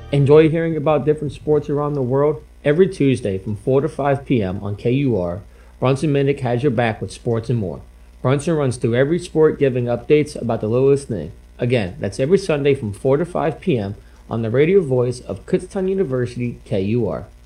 Enjoy hearing about different sports around the world? Every Tuesday from 4 to 5 p.m. on KUR, Brunson Minnick has your back with sports and more. Brunson runs through every sport, giving updates about the littlest thing. Again, that's every Sunday from 4 to 5 p.m. on the radio voice of Kutztown University, KUR.